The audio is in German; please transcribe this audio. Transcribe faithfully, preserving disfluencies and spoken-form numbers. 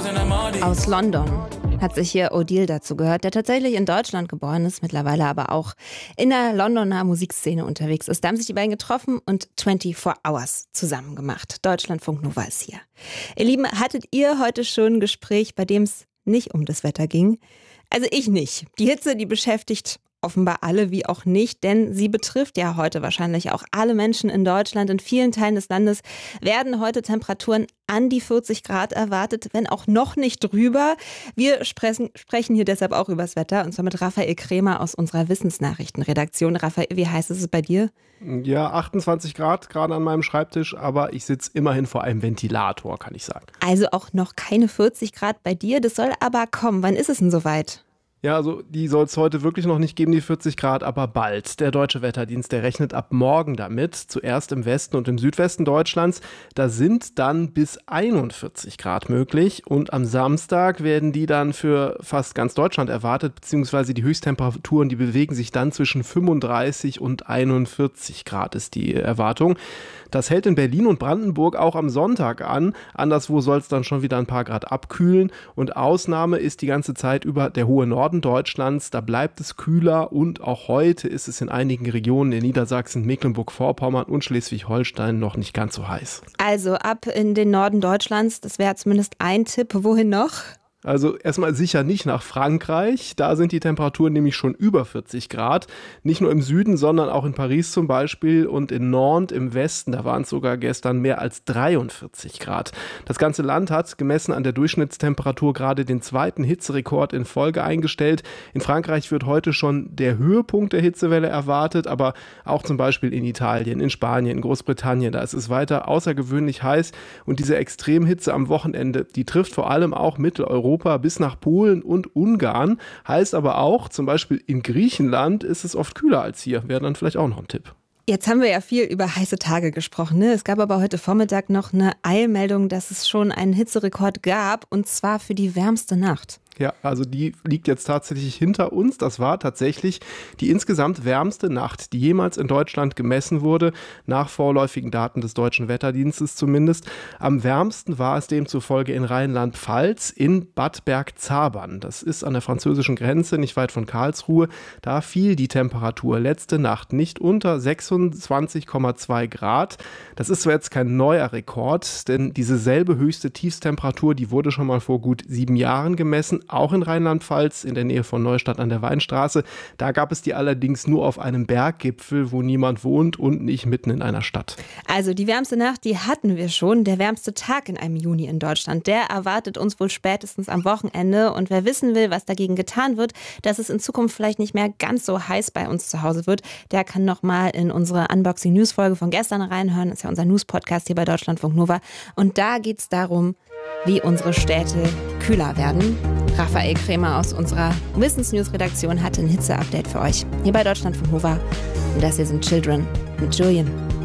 Aus London hat sich hier Odile dazu gehört, der tatsächlich in Deutschland geboren ist, mittlerweile aber auch in der Londoner Musikszene unterwegs ist. Da haben sich die beiden getroffen und vierundzwanzig Hours zusammen gemacht. Deutschlandfunk Nova ist hier. Ihr Lieben, hattet ihr heute schon ein Gespräch, bei dem es nicht um das Wetter ging? Also ich nicht. Die Hitze, die beschäftigt offenbar alle, wie auch nicht, denn sie betrifft ja heute wahrscheinlich auch alle Menschen in Deutschland. In vielen Teilen des Landes werden heute Temperaturen an die vierzig Grad erwartet, wenn auch noch nicht drüber. Wir sprechen, sprechen hier deshalb auch übers Wetter, und zwar mit Raphael Krämer aus unserer Wissensnachrichtenredaktion. Raphael, wie heiß ist es bei dir? Ja, achtundzwanzig Grad gerade an meinem Schreibtisch, aber ich sitze immerhin vor einem Ventilator, kann ich sagen. Also auch noch keine vierzig Grad bei dir, das soll aber kommen. Wann ist es denn soweit? Ja, also die soll es heute wirklich noch nicht geben, die vierzig Grad, aber bald. Der Deutsche Wetterdienst, der rechnet ab morgen damit, zuerst im Westen und im Südwesten Deutschlands. Da sind dann bis einundvierzig Grad möglich, und am Samstag werden die dann für fast ganz Deutschland erwartet, beziehungsweise die Höchsttemperaturen, die bewegen sich dann zwischen fünfunddreißig und einundvierzig Grad ist die Erwartung. Das hält in Berlin und Brandenburg auch am Sonntag an. Anderswo soll es dann schon wieder ein paar Grad abkühlen, und Ausnahme ist die ganze Zeit über der hohe Norden Deutschlands. Da bleibt es kühler, und auch heute ist es in einigen Regionen in Niedersachsen, Mecklenburg-Vorpommern und Schleswig-Holstein noch nicht ganz so heiß. Also ab in den Norden Deutschlands, das wäre zumindest ein Tipp. Wohin noch? Also erstmal sicher nicht nach Frankreich. Da sind die Temperaturen nämlich schon über vierzig Grad. Nicht nur im Süden, sondern auch in Paris zum Beispiel und in Nantes im Westen. Da waren es sogar gestern mehr als dreiundvierzig Grad. Das ganze Land hat gemessen an der Durchschnittstemperatur gerade den zweiten Hitzerekord in Folge eingestellt. In Frankreich wird heute schon der Höhepunkt der Hitzewelle erwartet, aber auch zum Beispiel in Italien, in Spanien, in Großbritannien. Da ist es weiter außergewöhnlich heiß, und diese Extremhitze am Wochenende, die trifft vor allem auch Mitteleuropa bis nach Polen und Ungarn. Heißt aber auch, zum Beispiel in Griechenland ist es oft kühler als hier. Wäre dann vielleicht auch noch ein Tipp. Jetzt haben wir ja viel über heiße Tage gesprochen, ne? Es gab aber heute Vormittag noch eine Eilmeldung, dass es schon einen Hitzerekord gab, und zwar für die wärmste Nacht. Ja, also die liegt jetzt tatsächlich hinter uns. Das war tatsächlich die insgesamt wärmste Nacht, die jemals in Deutschland gemessen wurde, nach vorläufigen Daten des Deutschen Wetterdienstes zumindest. Am wärmsten war es demzufolge in Rheinland-Pfalz in Bad Bergzabern. Das ist an der französischen Grenze, nicht weit von Karlsruhe. Da fiel die Temperatur letzte Nacht nicht unter sechsundzwanzig Komma zwei Grad. Das ist zwar jetzt kein neuer Rekord, denn diese selbe höchste Tiefstemperatur, die wurde schon mal vor gut sieben Jahren gemessen, auch in Rheinland-Pfalz, in der Nähe von Neustadt an der Weinstraße. Da gab es die allerdings nur auf einem Berggipfel, wo niemand wohnt und nicht mitten in einer Stadt. Also die wärmste Nacht, die hatten wir schon. Der wärmste Tag in einem Juni in Deutschland, der erwartet uns wohl spätestens am Wochenende. Und wer wissen will, was dagegen getan wird, dass es in Zukunft vielleicht nicht mehr ganz so heiß bei uns zu Hause wird, der kann nochmal in unsere Unboxing-News-Folge von gestern reinhören. Das ist ja unser News-Podcast hier bei Deutschlandfunk Nova. Und da geht es darum, wie unsere Städte kühler werden. Raphael Krämer aus unserer Wissensnews-Redaktion hatte ein Hitze-Update für euch. Hier bei Deutschlandfunk Nova. Und das hier sind Children mit Julian.